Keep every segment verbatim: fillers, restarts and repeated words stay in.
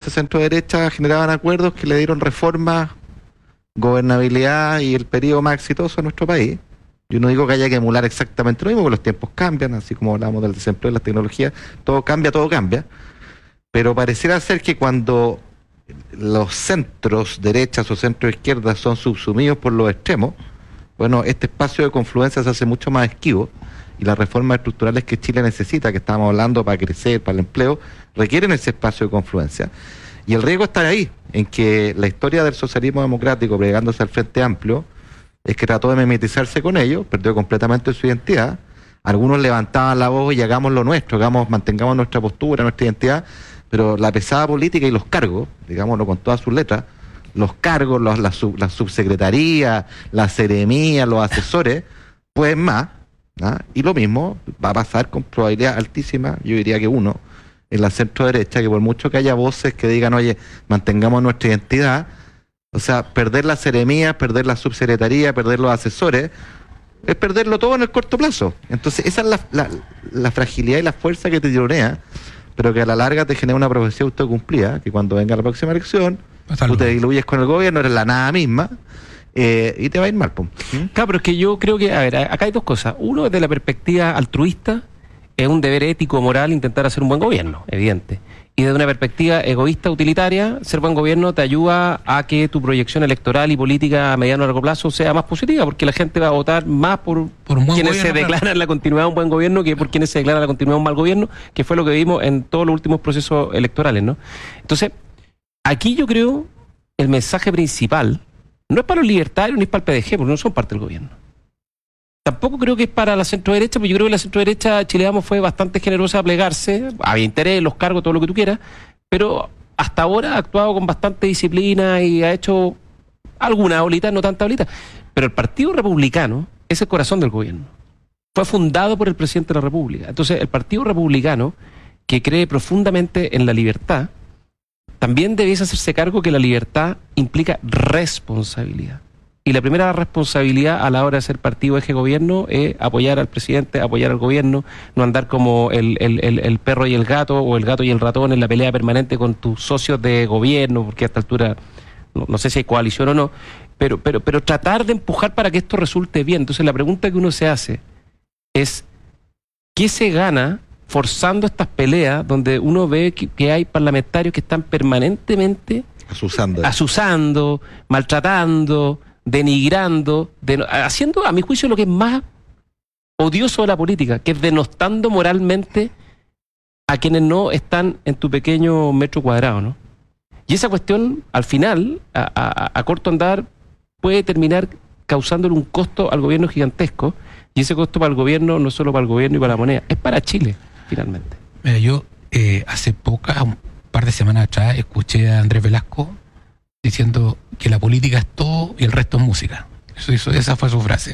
de centro derecha generaban acuerdos que le dieron reforma, gobernabilidad y el periodo más exitoso a nuestro país. Yo no digo que haya que emular exactamente lo mismo, porque los tiempos cambian, así como hablamos del desempleo y las tecnologías, todo cambia, todo cambia. Pero pareciera ser que cuando los centros derechas o centro izquierdas son subsumidos por los extremos, bueno, este espacio de confluencia se hace mucho más esquivo, y las reformas estructurales que Chile necesita, que estamos hablando para crecer, para el empleo, requieren ese espacio de confluencia. Y el riesgo está ahí, en que la historia del socialismo democrático, plegándose al Frente Amplio, es que trató de mimetizarse con ellos, perdió completamente su identidad. Algunos levantaban la voz y hagamos lo nuestro, hagamos, mantengamos nuestra postura, nuestra identidad, pero la pesada política y los cargos, digámoslo con todas sus letras, los cargos, los, la, sub, la subsecretaría, la seremía, los asesores, pueden más, ¿no? Y lo mismo va a pasar con probabilidad altísima, yo diría que uno, en la centro derecha, que por mucho que haya voces que digan, oye, mantengamos nuestra identidad, o sea, perder la seremía, perder la subsecretaría, perder los asesores, es perderlo todo en el corto plazo. Entonces esa es la, la, la fragilidad y la fuerza que te tironea, pero que a la larga te genera una profecía autocumplida, que cuando venga la próxima elección, tú te diluyes con el gobierno, eres la nada misma, eh, y te va a ir mal. ¿Mm? Claro, pero es que yo creo que, a ver, acá hay dos cosas. Uno, desde la perspectiva altruista, es un deber ético, moral, intentar hacer un buen gobierno, evidente. Y desde una perspectiva egoísta, utilitaria, ser buen gobierno te ayuda a que tu proyección electoral y política a mediano y largo plazo sea más positiva, porque la gente va a votar más por, por un quienes gobierno, se declaran claro. la continuidad de un buen gobierno que por quienes se declaran la continuidad de un mal gobierno, que fue lo que vimos en todos los últimos procesos electorales, ¿no? Entonces, aquí yo creo el mensaje principal no es para los libertarios ni es para el P D G, porque no son parte del gobierno. Tampoco creo que es para la centro-derecha, porque yo creo que la centro-derecha Chile Vamos fue bastante generosa a plegarse, había interés, los cargos, todo lo que tú quieras, pero hasta ahora ha actuado con bastante disciplina y ha hecho algunas olitas, no tantas olitas. Pero el Partido Republicano es el corazón del gobierno. Fue fundado por el presidente de la República. Entonces, el Partido Republicano, que cree profundamente en la libertad, también debiese hacerse cargo que la libertad implica responsabilidad. Y la primera responsabilidad a la hora de ser partido eje gobierno es apoyar al presidente, apoyar al gobierno, no andar como el, el, el, el perro y el gato, o el gato y el ratón en la pelea permanente con tus socios de gobierno, porque a esta altura no, no sé si hay coalición o no, pero, pero, pero tratar de empujar para que esto resulte bien. Entonces la pregunta que uno se hace es, ¿qué se gana forzando estas peleas donde uno ve que, que hay parlamentarios que están permanentemente asusando, asusando maltratando, denigrando, de, haciendo a mi juicio lo que es más odioso de la política, que es denostando moralmente a quienes no están en tu pequeño metro cuadrado, ¿no? Y esa cuestión, al final, a, a, a corto andar, puede terminar causándole un costo al gobierno gigantesco, y ese costo para el gobierno, no solo para el gobierno y para la moneda, es para Chile, finalmente. Mira, yo eh, hace pocas, un par de semanas atrás, escuché a Andrés Velasco diciendo que la política es todo y el resto es música. Eso, eso, esa fue su frase.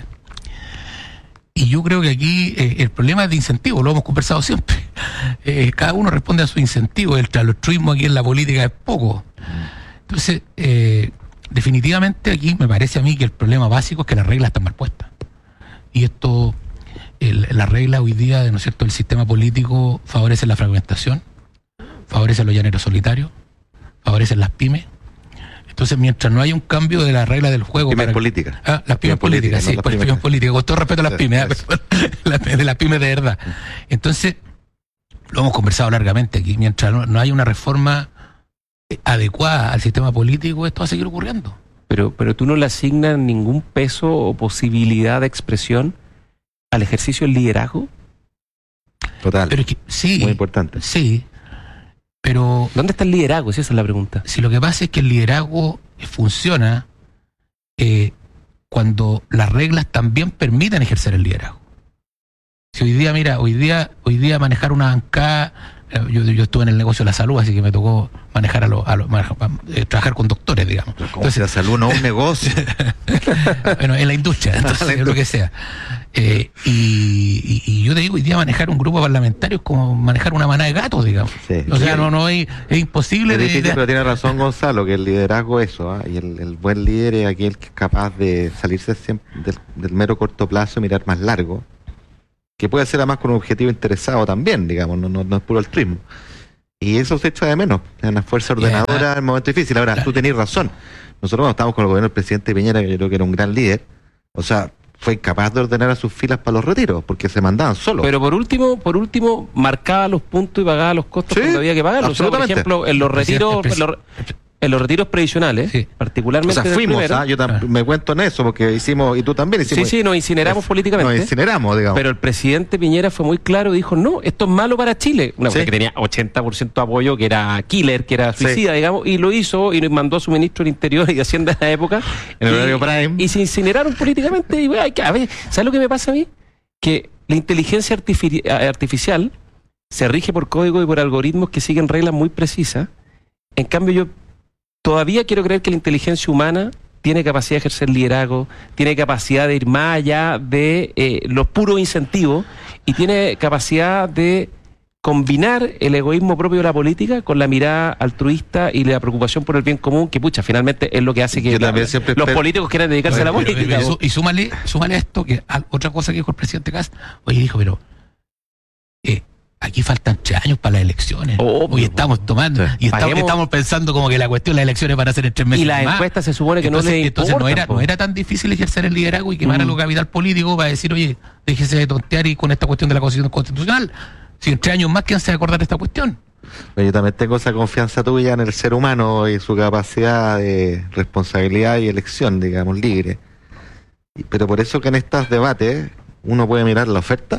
Y yo creo que aquí eh, el problema es de incentivo, lo hemos conversado siempre. Eh, cada uno responde a su incentivo, el altruismo aquí en la política es poco. Entonces, eh, definitivamente aquí me parece a mí que el problema básico es que las reglas están mal puestas. Y esto, el, la regla hoy día, ¿no es cierto?, el sistema político favorece la fragmentación, favorece a los llaneros solitarios, favorece las pymes. Entonces, mientras no haya un cambio de la regla del juego... Pymes para... políticas. Ah, las pymes políticas, sí, no pues, pymes políticas, con todo respeto a las pymes, ¿eh? de las pymes de verdad. Entonces, lo hemos conversado largamente aquí, mientras no, no haya una reforma adecuada al sistema político, esto va a seguir ocurriendo. Pero, pero tú no le asignas ningún peso o posibilidad de expresión al ejercicio del liderazgo. Total. Pero es que, sí, muy importante. Sí. Pero ¿dónde está el liderazgo? Si esa es la pregunta. Si lo que pasa es que el liderazgo funciona eh, cuando las reglas también permiten ejercer el liderazgo. Si hoy día, mira, hoy día, hoy día manejar una bancada, yo, yo estuve en el negocio de la salud, así que me tocó manejar a los, a los eh, trabajar con doctores, digamos. Pero ¿cómo entonces, la salud no es un negocio? Bueno, en la industria, entonces, lo que sea. Eh, y, y, y yo te digo, hoy día manejar un grupo parlamentario es como manejar una manada de gatos, digamos. Sí, o sea, sí. no, no es, es imposible. Es difícil, de, de... pero tiene razón Gonzalo, que el liderazgo es eso, ¿eh? Y el, el buen líder es aquel que es capaz de salirse siempre del, del mero corto plazo y mirar más largo, que puede ser además con un objetivo interesado también, digamos, no, no, no es puro altruismo. Y eso se echa de menos, una fuerza ordenadora en el momento difícil. Ahora, tú tenés razón. Nosotros cuando estábamos con el gobierno del presidente Piñera, que yo creo que era un gran líder, o sea, fue incapaz de ordenar a sus filas para los retiros, porque se mandaban solos. Pero por último, por último, marcaba los puntos y pagaba los costos Sí, cuando había que pagarlos. O sea, por absolutamente. ejemplo, en los retiros, en los, en los retiros previsionales, Sí. O particularmente sea, del fuimos, primero, ¿ah? Yo tam- me cuento en eso, porque hicimos, y tú también sí, hicimos. sí, nos incineramos Nos políticamente. incineramos, digamos. Pero el presidente Piñera fue muy claro y dijo, no, esto es malo para Chile. Una Sí. cosa que tenía ochenta por ciento de apoyo, que era killer, que era Sí. suicida, digamos, y lo hizo y nos mandó a su ministro del Interior y de Hacienda de la época. En el y, horario prime. y se incineraron políticamente. Y bueno, hay que, a ver, ¿sabes lo que me pasa a mí? Que la inteligencia artifici- artificial se rige por código y por algoritmos que siguen reglas muy precisas. En cambio, yo todavía quiero creer que la inteligencia humana tiene capacidad de ejercer liderazgo, tiene capacidad de ir más allá de eh, los puros incentivos y tiene capacidad de combinar el egoísmo propio de la política con la mirada altruista y la preocupación por el bien común, que pucha, finalmente es lo que hace que Yo la- también siempre los espero- políticos quieran dedicarse a la Oye, pero- política. pero- po. y súmale, súmale a esto, que a- otra cosa que dijo el presidente Kast, oye, dijo, pero eh, aquí faltan tres años para las elecciones. Oh, Hoy estamos tomando, Sí. y estamos, Paguemos- estamos pensando como que la cuestión de las elecciones van a ser en tres meses Y las más. encuestas se supone que entonces, no le entonces no importan, era, po. no era tan difícil ejercer el liderazgo y quemar Mm. a lo capital político para decir, oye, déjese de tontear y con esta cuestión de la Constitución Constitucional. Si en tres años más, ¿quién se va a acordar de esta cuestión? Pero yo también tengo esa confianza tuya en el ser humano y su capacidad de responsabilidad y elección, digamos, libre. Y- Pero por eso que en estos debates uno puede mirar la oferta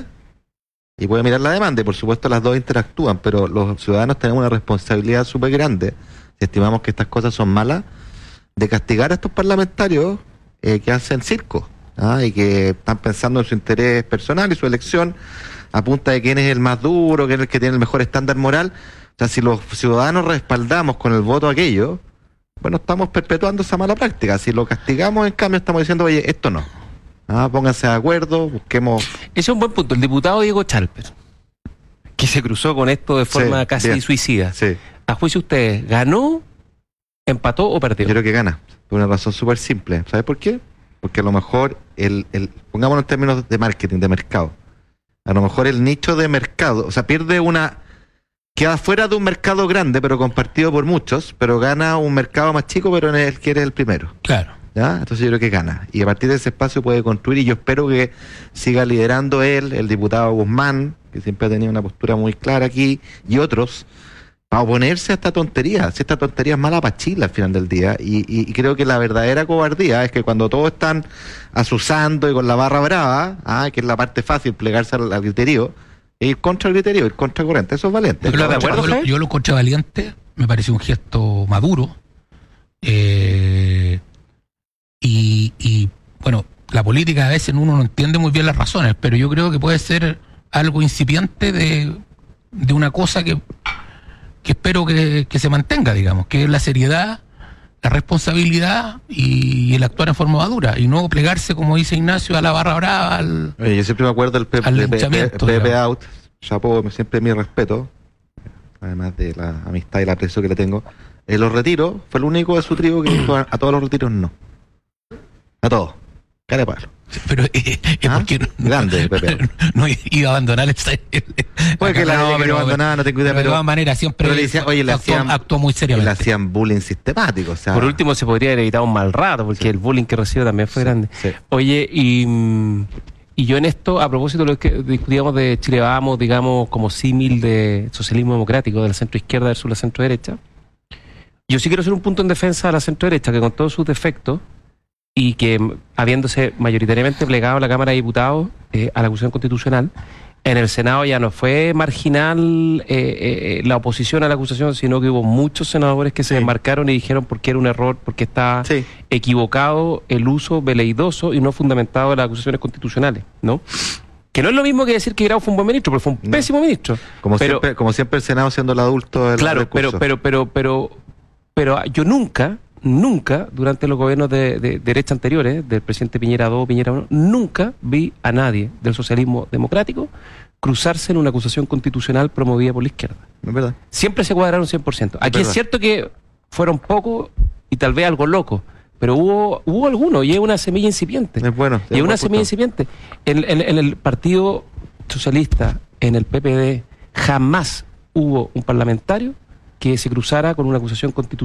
y puede mirar la demanda, y por supuesto las dos interactúan, pero los ciudadanos tenemos una responsabilidad súper grande, si estimamos que estas cosas son malas, de castigar a estos parlamentarios eh, que hacen circo, ¿ah? Y que están pensando en su interés personal y su elección a punta de quién es el más duro, quién es el que tiene el mejor estándar moral. O sea, si los ciudadanos respaldamos con el voto aquello, bueno, estamos perpetuando esa mala práctica. Si lo castigamos, en cambio, estamos diciendo, oye, esto no. Ah, pónganse de acuerdo, busquemos... Ese es un buen punto. El diputado Diego Chalper, que se cruzó con esto de forma Sí, casi bien. suicida. Sí, A juicio de ustedes, ¿ganó, empató o perdió? yo creo que gana. Por una razón súper simple. ¿Sabes por qué? Porque a lo mejor, el, el pongámoslo en términos de marketing, de mercado. A lo mejor el nicho de mercado, o sea, pierde una... Queda fuera de un mercado grande, pero compartido por muchos, pero gana un mercado más chico, pero en el que eres el primero. Claro. ¿Ya? Entonces yo creo que gana. Y a partir de ese espacio puede construir, y yo espero que siga liderando él, el diputado Guzmán, que siempre ha tenido una postura muy clara aquí, y otros, para oponerse a esta tontería. Si esta tontería es mala para Chile al final del día. Y, y- y creo que la verdadera cobardía es que cuando todos están asusando y con la barra brava, ah, que es la parte fácil, plegarse al, al criterio, ir contra el criterio, ir contra corriente. Eso es valiente. Yo, ¿Pero lo- de acuerdo, yo lo- Jaime? yo lo encontré valiente, me pareció un gesto maduro. eh, y, y, bueno, la política a veces uno no entiende muy bien las razones, pero yo creo que puede ser algo incipiente de, de una cosa que, que espero que, que se mantenga, digamos, que es la seriedad, la responsabilidad y el actuar en forma madura, y no plegarse, como dice Ignacio, a la barra brava, al... Oye, yo siempre me acuerdo del Pepe, Al Pepe, linchamiento, Pepe digamos. Out, Chapo, siempre mi respeto, además de la amistad y el aprecio que le tengo. En los retiros, fue el único de su tribu que dijo a, a todos los retiros no. A todos. Cara de palo. Pero eh, eh, Ah, porque no, grande, Pepe. no iba a abandonar ese... Puede que la no, haya querido abandonar, no tengo idea, pero de pero- todas maneras siempre pero le decía, oye, le actuó, hacían- actuó muy Y le seriamente. hacían bullying sistemático. O sea, Por último, se podría haber evitado un mal rato, porque Sí. el bullying que recibió también fue Sí, grande. sí. Oye, y, mm, y yo en esto, a propósito de lo que discutíamos de Chile Vamos, digamos, como símil de socialismo democrático, de la centro izquierda versus la centro derecha, yo sí quiero hacer un punto en defensa de la centro derecha, que con todos sus defectos, y que mm, habiéndose mayoritariamente plegado a la Cámara de Diputados eh, a la acusación constitucional, en el Senado ya no fue marginal eh, eh, la oposición a la acusación, sino que hubo muchos senadores que se Sí. desmarcaron y dijeron por qué era un error, porque estaba Sí. equivocado el uso veleidoso y no fundamentado de las acusaciones constitucionales, ¿no? Que no es lo mismo que decir que Grau fue un buen ministro, porque fue un No. pésimo ministro. Como, pero, siempre, como siempre el Senado siendo el adulto del claro, pero, recurso. pero, pero, pero, pero yo nunca, nunca, durante los gobiernos de, de derecha anteriores, del presidente Piñera dos, Piñera uno, nunca vi a nadie del socialismo democrático cruzarse en una acusación constitucional promovida por la izquierda. ¿No es verdad? Siempre se cuadraron cien por ciento. Aquí es verdad. cierto que fueron pocos y tal vez algo locos, pero hubo hubo algunos y es una semilla incipiente. Es bueno. Y es una semilla incipiente. En, en- en el Partido Socialista, en el P P D, jamás hubo un parlamentario que se cruzara con una acusación constitucional